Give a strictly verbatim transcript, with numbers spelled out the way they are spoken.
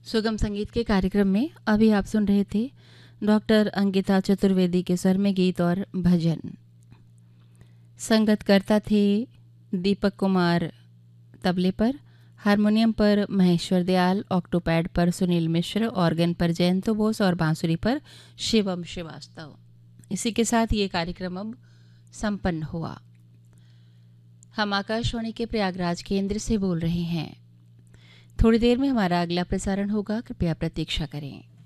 सुगम संगीत के कार्यक्रम में अभी आप सुन रहे थे डॉक्टर अंकिता चतुर्वेदी के स्वर में गीत और भजन। संगत करता थे दीपक कुमार तबले पर, हारमोनियम पर महेश्वर दयाल, ऑक्टोपैड पर सुनील मिश्र, ऑर्गन पर जयंतो बोस और बांसुरी पर शिवम श्रीवास्तव। इसी के साथ ये कार्यक्रम अब संपन्न हुआ। हम आकाशवाणी के प्रयागराज केंद्र से बोल रहे हैं। थोड़ी देर में हमारा अगला प्रसारण होगा, कृपया प्रतीक्षा करें।